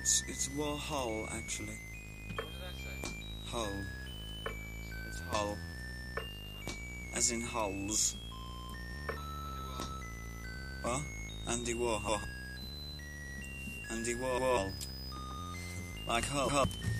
It's Warhol actually. What did I say? Hole. It's Hull. As in hulls. What? Andy Warhol. Andy Warhol. Like Hull.